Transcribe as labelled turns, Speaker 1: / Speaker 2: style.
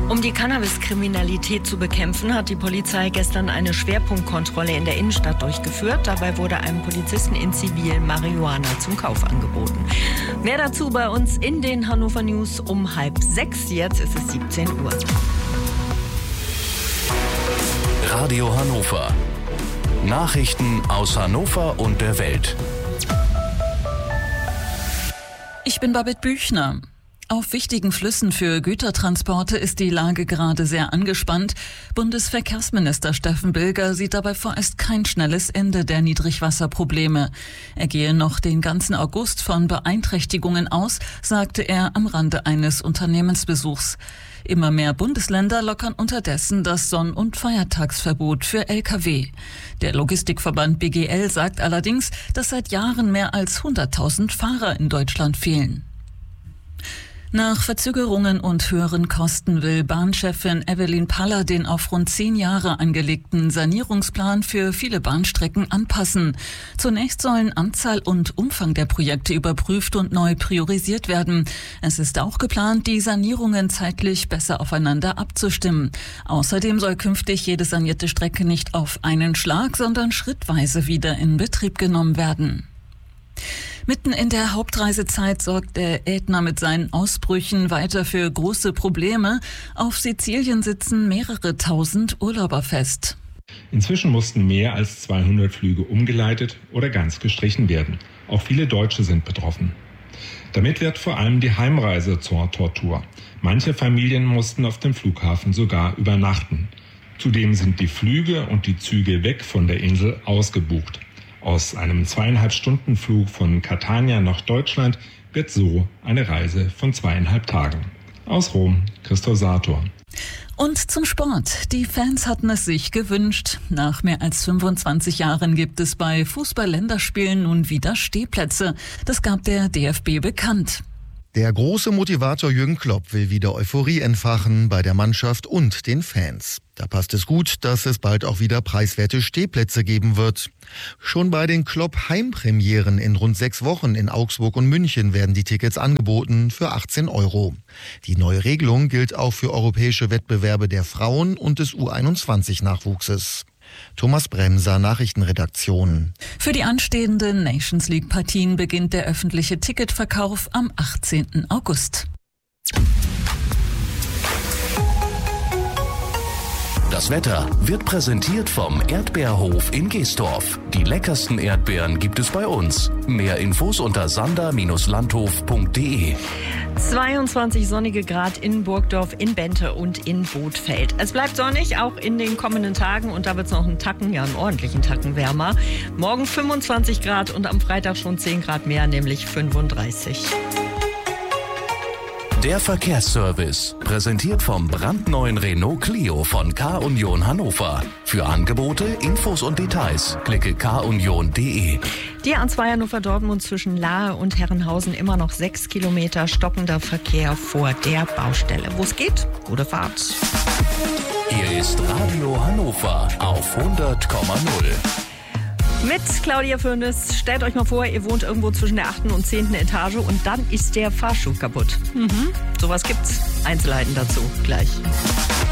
Speaker 1: Um die Cannabiskriminalität zu bekämpfen, hat die Polizei gestern eine Schwerpunktkontrolle in der Innenstadt durchgeführt. Dabei wurde einem Polizisten in Zivil Marihuana zum Kauf angeboten. Mehr dazu bei uns in den Hannover News um 5:30. Jetzt ist es 17 Uhr.
Speaker 2: Radio Hannover. Nachrichten aus Hannover und der Welt.
Speaker 3: Ich bin Babette Büchner. Auf wichtigen Flüssen für Gütertransporte ist die Lage gerade sehr angespannt. Bundesverkehrsminister Steffen Bilger sieht dabei vorerst kein schnelles Ende der Niedrigwasserprobleme. Er gehe noch den ganzen August von Beeinträchtigungen aus, sagte er am Rande eines Unternehmensbesuchs. Immer mehr Bundesländer lockern unterdessen das Sonn- und Feiertagsverbot für Lkw. Der Logistikverband BGL sagt allerdings, dass seit Jahren mehr als 100.000 Fahrer in Deutschland fehlen. Nach Verzögerungen und höheren Kosten will Bahnchefin Evelyn Paller den auf rund 10 Jahre angelegten Sanierungsplan für viele Bahnstrecken anpassen. Zunächst sollen Anzahl und Umfang der Projekte überprüft und neu priorisiert werden. Es ist auch geplant, die Sanierungen zeitlich besser aufeinander abzustimmen. Außerdem soll künftig jede sanierte Strecke nicht auf einen Schlag, sondern schrittweise wieder in Betrieb genommen werden. Mitten in der Hauptreisezeit sorgt der Ätna mit seinen Ausbrüchen weiter für große Probleme. Auf Sizilien sitzen mehrere tausend Urlauber fest.
Speaker 4: Inzwischen mussten mehr als 200 Flüge umgeleitet oder ganz gestrichen werden. Auch viele Deutsche sind betroffen. Damit wird vor allem die Heimreise zur Tortur. Manche Familien mussten auf dem Flughafen sogar übernachten. Zudem sind die Flüge und die Züge weg von der Insel ausgebucht. Aus einem 2,5-Stunden-Flug von Catania nach Deutschland wird so eine Reise von 2,5 Tagen. Aus Rom, Christoph Sator.
Speaker 3: Und zum Sport. Die Fans hatten es sich gewünscht. Nach mehr als 25 Jahren gibt es bei Fußball-Länderspielen nun wieder Stehplätze. Das gab der DFB bekannt.
Speaker 5: Der große Motivator Jürgen Klopp will wieder Euphorie entfachen bei der Mannschaft und den Fans. Da passt es gut, dass es bald auch wieder preiswerte Stehplätze geben wird. Schon bei den Klopp-Heimpremieren in rund 6 Wochen in Augsburg und München werden die Tickets angeboten für 18 €. Die neue Regelung gilt auch für europäische Wettbewerbe der Frauen und des U21-Nachwuchses. Thomas Bremser, Nachrichtenredaktion.
Speaker 3: Für die anstehenden Nations League-Partien beginnt der öffentliche Ticketverkauf am 18. August.
Speaker 2: Das Wetter wird präsentiert vom Erdbeerhof in Geesdorf. Die leckersten Erdbeeren gibt es bei uns. Mehr Infos unter sander-landhof.de.
Speaker 1: 22 sonnige Grad in Burgdorf, in Bente und in Bothfeld. Es bleibt sonnig, auch in den kommenden Tagen, und da wird es noch einen ordentlichen Tacken wärmer. Morgen 25 Grad und am Freitag schon 10 Grad mehr, nämlich 35.
Speaker 2: Der Verkehrsservice, präsentiert vom brandneuen Renault Clio von K-Union Hannover. Für Angebote, Infos und Details klicke kunion.de.
Speaker 1: Die A2 Hannover-Dortmund zwischen Lahe und Herrenhausen immer noch 6 Kilometer stockender Verkehr vor der Baustelle. Wo es geht, gute Fahrt.
Speaker 2: Hier ist Radio Hannover auf 100,0.
Speaker 1: Mit Claudia Fürnes. Stellt euch mal vor, ihr wohnt irgendwo zwischen der 8. und 10. Etage und dann ist der Fahrstuhl kaputt. Sowas gibt's. Einzelheiten dazu gleich.